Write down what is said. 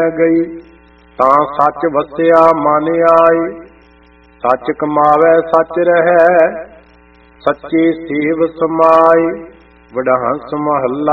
ਗਈ। ਤਾਂ ਸੱਚ ਵਸਿਆ ਮਨ ਆਈ, ਸੱਚ ਕਮਾਵੈ ਸੱਚ ਰਹੈ, ਸੱਚੀ ਸੇਵ ਸਮਾਈ। ਵਡਹੰਸ ਮਹੱਲਾ